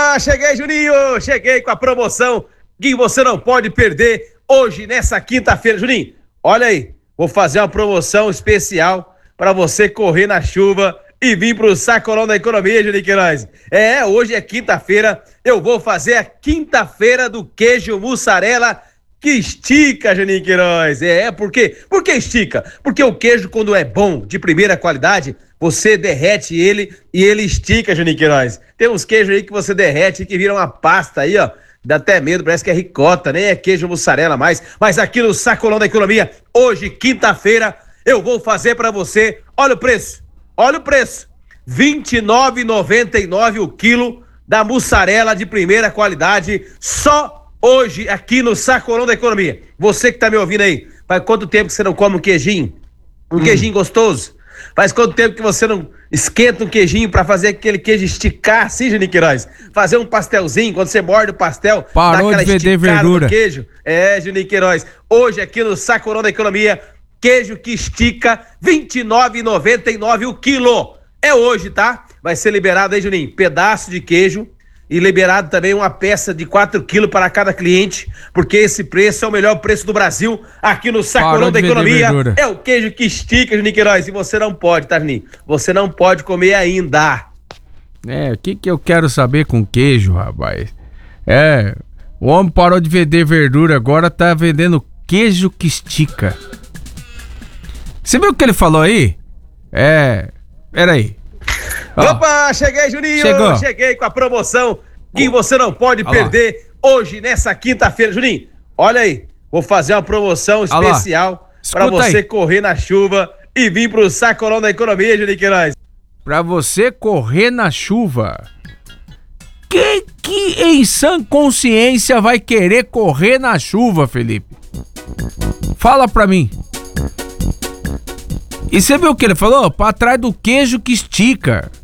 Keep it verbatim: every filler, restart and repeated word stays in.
Opa, cheguei, Juninho! Cheguei com a promoção que você não pode perder hoje, nessa quinta-feira. Juninho, olha aí, vou fazer uma promoção especial para você correr na chuva e vir pro sacolão da economia, Juninho Queiroz. É, hoje é quinta-feira, eu vou fazer a quinta-feira do queijo mussarela que estica, Juninho Queiroz. É, por quê? Por que estica? Porque o queijo, quando é bom, de primeira qualidade, você derrete ele e ele estica, Juninho Queiroz. Tem uns queijos aí que você derrete e que viram uma pasta aí, ó. Dá até medo, parece que é ricota, nem é queijo mussarela mais. Mas aqui no Sacolão da Economia, hoje, quinta-feira, eu vou fazer pra você. Olha o preço, olha o preço. vinte e nove reais e noventa e nove centavos o quilo da mussarela de primeira qualidade, só hoje aqui no Sacolão da Economia. Você que tá me ouvindo aí, faz quanto tempo que você não come um queijinho? Um hum. queijinho gostoso? Faz quanto tempo que você não esquenta um queijinho pra fazer aquele queijo esticar assim, Juninho Queiroz? Fazer um pastelzinho, quando você morde o pastel, parou de vender verdura. No queijo. É, Juninho Queiroz. Hoje aqui no Sacolão da Economia, queijo que estica, vinte e nove reais e noventa e nove centavos o quilo. É hoje, tá? Vai ser liberado aí, Juninho, pedaço de queijo e liberado também uma peça de quatro quilos para cada cliente, porque esse preço é o melhor preço do Brasil aqui no Sacolão da Economia. Verdura. É o queijo que estica, Juninho Queiroz, e você não pode, tá, Juninho? Você não pode comer ainda. É, o que que eu quero saber com queijo, rapaz? É, o homem parou de vender verdura, agora tá vendendo queijo que estica. Você viu o que ele falou aí? É, peraí. Opa, cheguei, Juninho! Chegou. Cheguei com a promoção que você não pode olha perder lá. Hoje, nessa quinta-feira. Juninho, olha aí, vou fazer uma promoção especial para você aí. Correr na chuva e vir pro Sacolão da Economia, Juninho Queiroz. Pra você correr na chuva? Quem que em sã consciência vai querer correr na chuva, Felipe? Fala pra mim. E você viu o que ele falou? Pra trás do queijo que estica.